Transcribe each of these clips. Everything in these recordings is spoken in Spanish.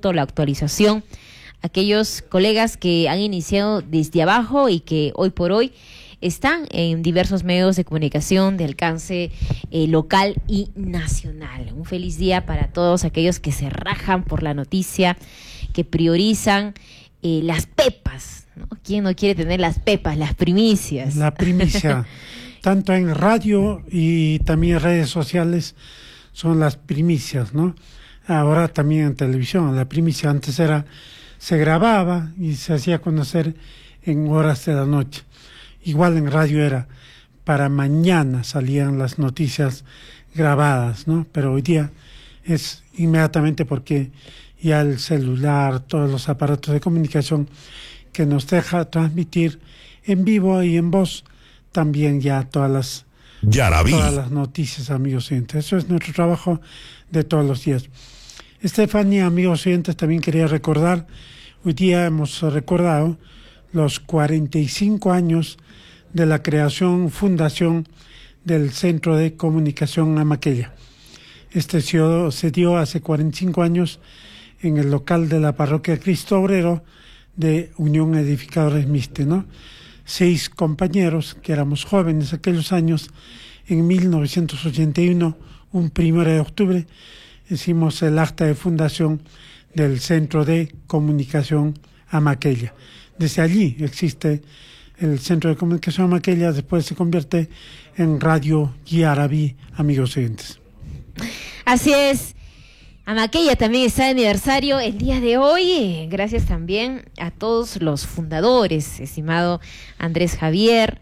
minuto, la actualización. Aquellos colegas que han iniciado desde abajo y que hoy por hoy están en diversos medios de comunicación de alcance local y nacional. Un feliz día para todos aquellos que se rajan por la noticia, que priorizan las pepas, ¿no? ¿Quién no quiere tener las pepas, las primicias? La primicia, tanto en radio y también en redes sociales son las primicias, ¿no? Ahora también en televisión, la primicia antes se grababa y se hacía conocer en horas de la noche. Igual en radio era para mañana salían las noticias grabadas, ¿no? Pero hoy día es inmediatamente porque ya el celular, todos los aparatos de comunicación que nos deja transmitir en vivo y en voz también ya todas las noticias, amigos oyentes. Eso es nuestro trabajo de todos los días. Estefanía, amigos oyentes, también quería recordar, hoy día hemos recordado los 45 años de la fundación del Centro de Comunicación Amaquella. Se dio hace 45 años en el local de la parroquia Cristo Obrero de Unión Edificadores Mixte, ¿no? 6 compañeros que éramos jóvenes aquellos años, en 1981, un 1 de octubre, hicimos el acta de fundación del Centro de Comunicación Amaquella. Desde allí existe el Centro de Comunicación Amaquella, después se convierte en Radio Guiarabí, amigos oyentes. Así es. Amaquella también está de aniversario el día de hoy. Gracias también a todos los fundadores, estimado Andrés Javier,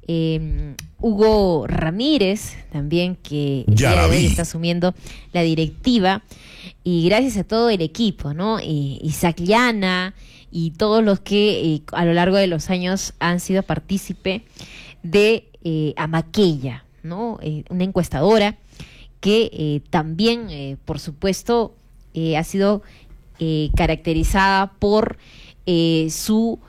Hugo Ramírez, también que el día de hoy está asumiendo la directiva. Y gracias a todo el equipo, ¿no? Isaac Llana y todos los que a lo largo de los años han sido partícipe de Amaquella, ¿no? Una encuestadora que también, por supuesto, ha sido caracterizada por su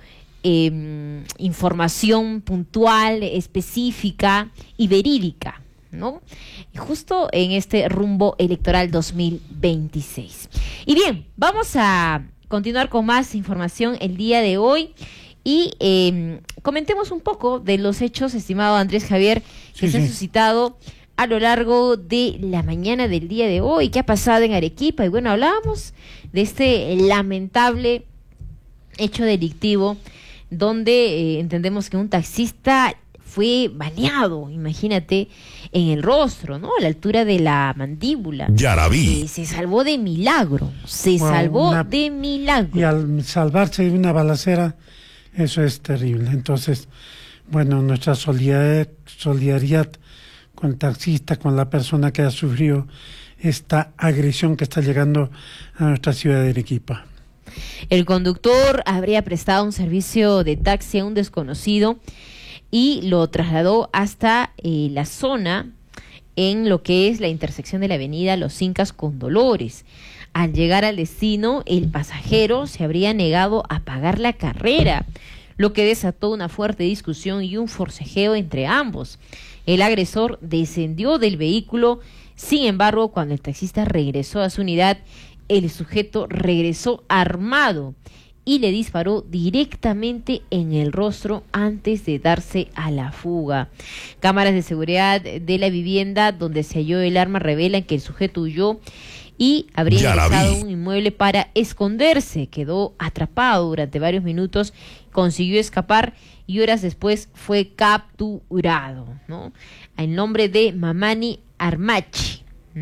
información puntual, específica y verídica, ¿no? Justo en este rumbo electoral 2026. Y bien, vamos a continuar con más información el día de hoy y comentemos un poco de los hechos, estimado Andrés Javier, que se han suscitado a lo largo de la mañana del día de hoy. ¿Qué ha pasado en Arequipa? Y bueno, hablábamos de este lamentable hecho delictivo donde entendemos que un taxista fue baleado, imagínate, en el rostro, ¿no? A la altura de la mandíbula. Se salvó de milagro, de milagro. Y al salvarse de una balacera, eso es terrible. Entonces, bueno, nuestra solidaridad con el taxista, con la persona que ha sufrido esta agresión que está llegando a nuestra ciudad de Arequipa. El conductor habría prestado un servicio de taxi a un desconocido y lo trasladó hasta la zona en lo que es la intersección de la avenida Los Incas con Dolores. Al llegar al destino, el pasajero se habría negado a pagar la carrera, lo que desató una fuerte discusión y un forcejeo entre ambos. El agresor descendió del vehículo, sin embargo, cuando el taxista regresó a su unidad, el sujeto regresó armado y le disparó directamente en el rostro antes de darse a la fuga. Cámaras de seguridad de la vivienda donde se halló el arma revelan que el sujeto huyó y habría ingresado a un inmueble para esconderse. Quedó atrapado durante varios minutos, consiguió escapar y horas después fue capturado, ¿no? En nombre de Mamani Armachi.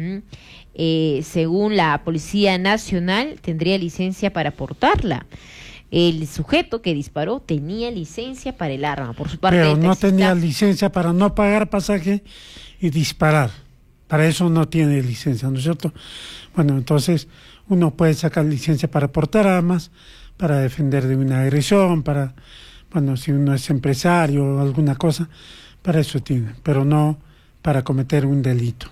Según la Policía Nacional, tendría licencia para portarla. El sujeto que disparó tenía licencia para el arma. Por su parte, pero no tenía licencia para no pagar pasaje y disparar. Para eso no tiene licencia, ¿no es cierto? Bueno, entonces uno puede sacar licencia para portar armas, para defender de una agresión, bueno, si uno es empresario o alguna cosa, para eso tiene, pero no para cometer un delito.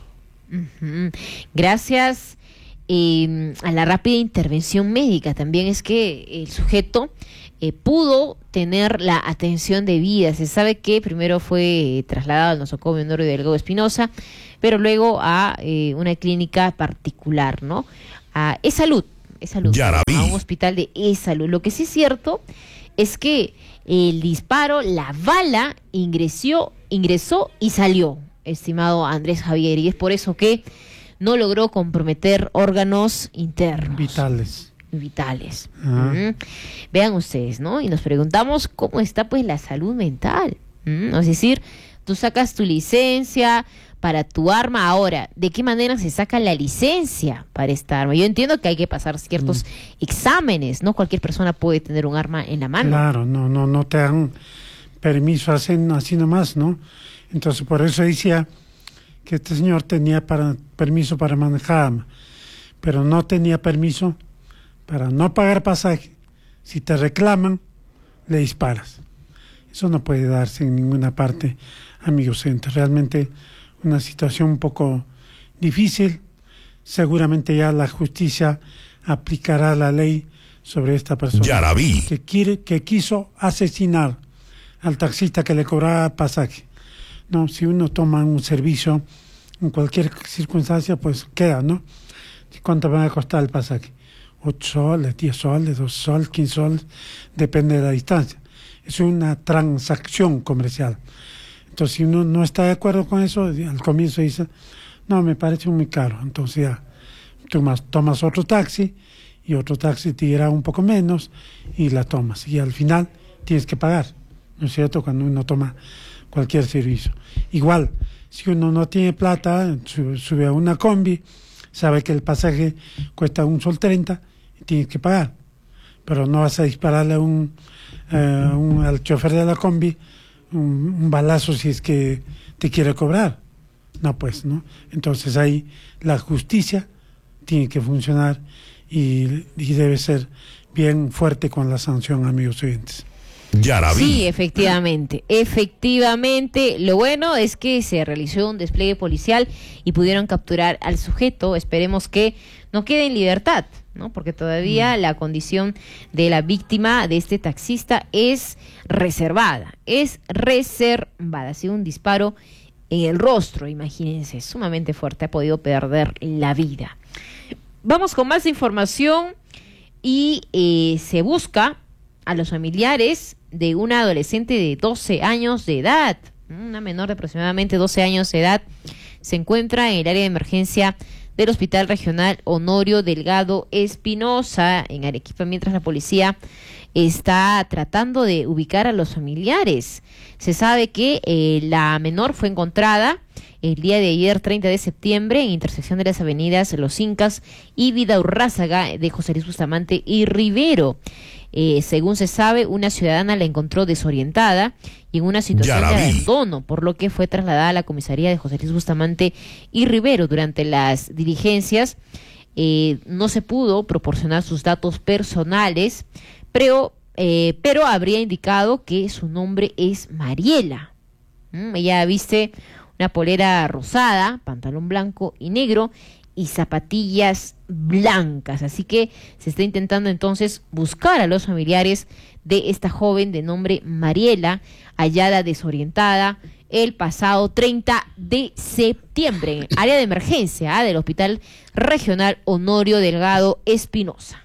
Gracias a la rápida intervención médica también es que el sujeto pudo tener la atención debida. Se sabe que primero fue trasladado al nosocomio Honorio Delgado Espinosa, pero luego a una clínica particular, ¿no? Es salud E-Salud, a un hospital de E-Salud. Lo que sí es cierto es que el disparo, la bala, ingresó y salió, estimado Andrés Javier, y es por eso que no logró comprometer órganos internos. Vitales. Vean ustedes, ¿no? Y nos preguntamos cómo está pues la salud mental. Es decir, tú sacas tu licencia para tu arma. Ahora, ¿de qué manera se saca la licencia para esta arma? Yo entiendo que hay que pasar ciertos exámenes, no cualquier persona puede tener un arma en la mano. Claro, no te dan permiso así nomás, ¿no? Entonces, por eso decía que este señor tenía permiso para manejar arma, pero no tenía permiso para no pagar pasaje. Si te reclaman, le disparas. Eso no puede darse en ninguna parte, amigos oyentes. Realmente una situación un poco difícil. Seguramente ya la justicia aplicará la ley sobre esta persona. Ya la vi. Que quiso asesinar al taxista que le cobraba pasaje. No, si uno toma un servicio en cualquier circunstancia, pues queda, ¿no? ¿Cuánto va a costar el pasaje? 8 soles, 10 soles, 2 soles, 15 soles, depende de la distancia. Es una transacción comercial. Entonces, si uno no está de acuerdo con eso, al comienzo dice, no, me parece muy caro. Entonces ya tomas otro taxi y otro taxi te irá un poco menos y la tomas. Y al final tienes que pagar, ¿no es cierto?, cuando uno toma cualquier servicio. Igual, si uno no tiene plata, sube a una combi, sabe que el pasaje cuesta 1.30 sol y tienes que pagar. Pero no vas a dispararle al chofer de la combi un balazo si es que te quiere cobrar. No, pues, ¿no? Entonces ahí la justicia tiene que funcionar y debe ser bien fuerte con la sanción, amigos oyentes. Ya la vi. Sí, efectivamente. Lo bueno es que se realizó un despliegue policial y pudieron capturar al sujeto. Esperemos que no quede en libertad, ¿no? Porque todavía la condición de la víctima, de este taxista, es reservada. Ha sido un disparo en el rostro, imagínense, sumamente fuerte, ha podido perder la vida. Vamos con más información y se busca a los familiares de una adolescente de 12 años de edad, una menor de aproximadamente 12 años de edad, se encuentra en el área de emergencia del Hospital Regional Honorio Delgado Espinosa, en Arequipa, mientras la policía está tratando de ubicar a los familiares. Se sabe que la menor fue encontrada el día de ayer, 30 de septiembre, en intersección de las avenidas Los Incas y Vidaurrázaga de José Luis Bustamante y Rivero. Según se sabe, una ciudadana la encontró desorientada y en una situación de abandono, por lo que fue trasladada a la comisaría de José Luis Bustamante y Rivero. Durante las diligencias no se pudo proporcionar sus datos personales, pero habría indicado que su nombre es Mariela. Ella viste una polera rosada, pantalón blanco y negro y zapatillas blancas. Así que se está intentando entonces buscar a los familiares de esta joven de nombre Mariela, hallada desorientada el pasado 30 de septiembre en área de emergencia del Hospital Regional Honorio Delgado Espinosa.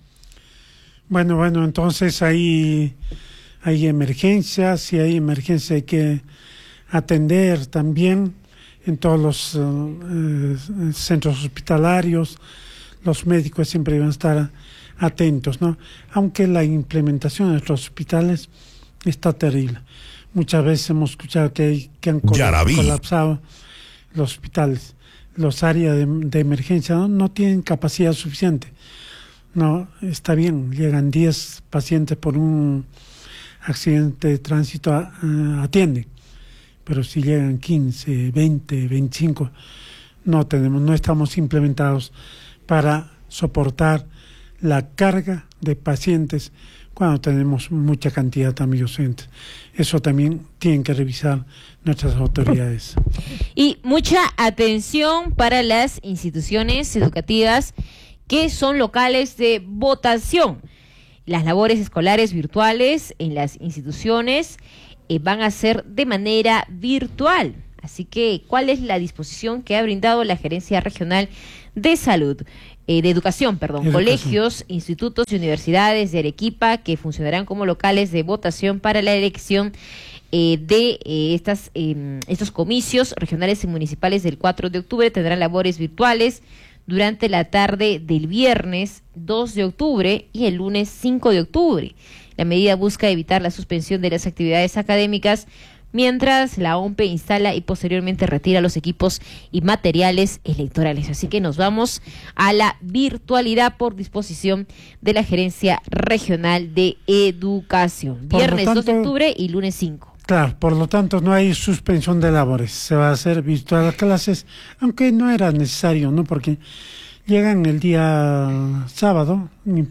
Bueno, entonces hay emergencias, si hay emergencia hay que atender también en todos los centros hospitalarios. Los médicos siempre van a estar atentos, ¿no? Aunque la implementación de nuestros hospitales está terrible. Muchas veces hemos escuchado que han colapsado los hospitales. Los áreas de emergencia no tienen capacidad suficiente. No, está bien, llegan 10 pacientes por un accidente de tránsito, atienden. Pero si llegan 15, 20, 25, no estamos implementados para soportar la carga de pacientes cuando tenemos mucha cantidad de amigos oyentes. Eso también tienen que revisar nuestras autoridades. Y mucha atención para las instituciones educativas que son locales de votación. Las labores escolares virtuales en las instituciones van a ser de manera virtual. Así que, ¿cuál es la disposición que ha brindado la Gerencia Regional de Salud? de educación, colegios, institutos y universidades de Arequipa que funcionarán como locales de votación para la elección de estos comicios regionales y municipales del 4 de octubre. Tendrán labores virtuales durante la tarde del viernes 2 de octubre y el lunes 5 de octubre. La medida busca evitar la suspensión de las actividades académicas mientras la OMPE instala y posteriormente retira los equipos y materiales electorales. Así que nos vamos a la virtualidad por disposición de la Gerencia Regional de Educación. Viernes 2 de octubre y lunes 5. Claro, por lo tanto no hay suspensión de labores, se va a hacer virtual clases, aunque no era necesario, ¿no? Porque llegan el día sábado,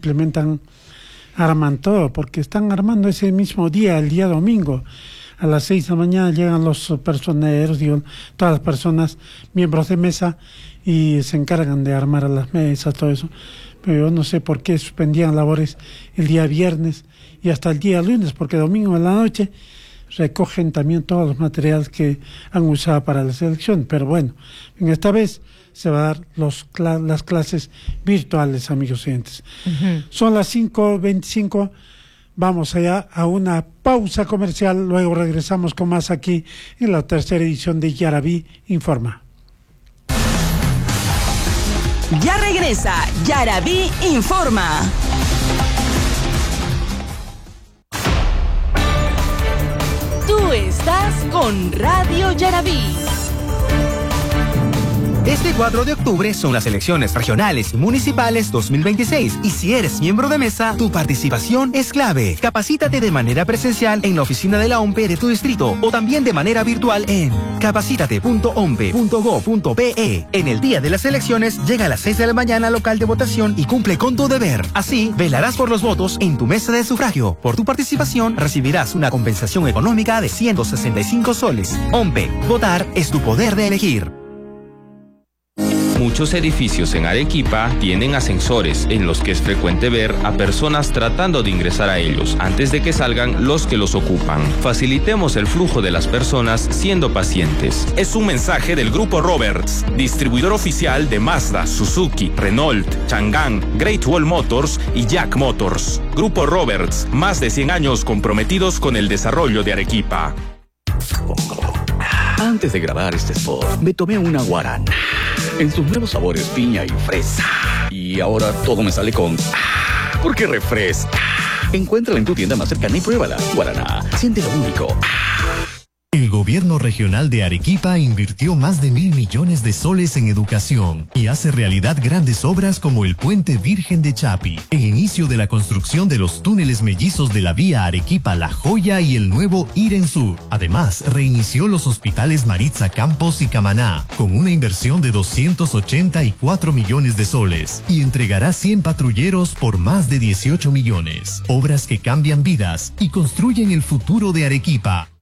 arman todo, porque están armando ese mismo día, el día domingo. A las 6 de la mañana llegan los personeros, todas las personas, miembros de mesa, y se encargan de armar a las mesas, todo eso. Pero yo no sé por qué suspendían labores el día viernes y hasta el día lunes, porque domingo en la noche recogen también todos los materiales que han usado para la selección. Pero bueno, en esta vez se va a dar las clases virtuales, amigos oyentes. Son las 5:25. Vamos allá a una pausa comercial, luego regresamos con más aquí en la tercera edición de Yaraví Informa. Ya regresa Yaraví Informa. Tú estás con Radio Yaraví. Este 4 de octubre son las elecciones regionales y municipales 2026 y si eres miembro de mesa, tu participación es clave. Capacítate de manera presencial en la oficina de la OMPE de tu distrito o también de manera virtual en capacitate.ompe.go.pe. En el día de las elecciones, llega a las 6 de la mañana al local de votación y cumple con tu deber. Así, velarás por los votos en tu mesa de sufragio. Por tu participación, recibirás una compensación económica de 165 soles. OMPE, votar es tu poder de elegir. Muchos edificios en Arequipa tienen ascensores en los que es frecuente ver a personas tratando de ingresar a ellos antes de que salgan los que los ocupan. Facilitemos el flujo de las personas siendo pacientes. Es un mensaje del Grupo Roberts, distribuidor oficial de Mazda, Suzuki, Renault, Chang'an, Great Wall Motors y Jack Motors. Grupo Roberts, más de 100 años comprometidos con el desarrollo de Arequipa. Antes de grabar este spot, me tomé una guarana en sus nuevos sabores piña y fresa. Y ahora todo me sale con porque refresca. Encuéntrala en tu tienda más cercana y pruébala. Guaraná, siente lo único. El gobierno regional de Arequipa invirtió más de 1.000 millones de soles en educación y hace realidad grandes obras como el Puente Virgen de Chapi, el inicio de la construcción de los túneles mellizos de la vía Arequipa-La Joya y el nuevo Iren Sur. Además, reinició los hospitales Maritza Campos y Camaná, con una inversión de 284 millones de soles y entregará 100 patrulleros por más de 18 millones. Obras que cambian vidas y construyen el futuro de Arequipa.